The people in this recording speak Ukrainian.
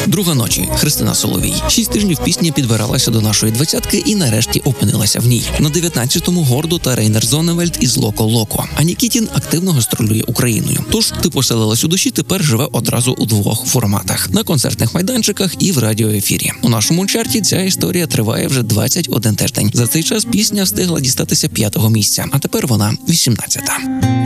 Друга ночі. Христина Соловій. 6 тижнів пісня підбиралася до нашої двадцятки і нарешті опинилася в ній. На 19-му Гордо та Рейнер Зонневельд із Локо Локо. А Нікітін активно гастролює Україною. Тож «Ти поселилась у душі» тепер живе одразу у двох форматах: на концертних майданчиках і в радіоефірі. У нашому чарті ця історія триває вже 21 тиждень. За цей час пісня встигла дістатися 5-го місця, а тепер вона 18-та.